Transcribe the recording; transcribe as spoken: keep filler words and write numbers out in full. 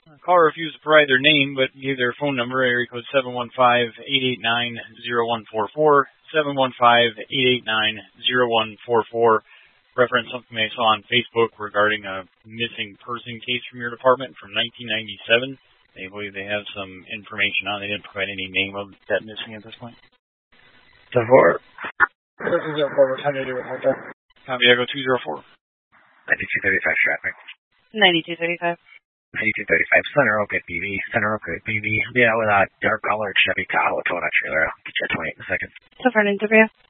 Caller refused to provide their name, but gave their phone number, area code seven one five, eight eight nine, zero one four four, seven one five, eight eight nine, zero one four four. Reference something they saw on Facebook regarding a missing person case from your department from nineteen ninety-seven. They believe they have some information on. They didn't provide any name of that missing at this point. ten four. This is zero four. What time do you do it right there? Copy Echo two zero four. ninety-two thirty-five traffic. ninety-two thirty-five. ninety-two thirty-five, Center Oak at B B. Center Oak at B B. Yeah, with a dark colored Chevy Tahoe towing a trailer. I'll get you at twenty-eight in a second. So for an interview?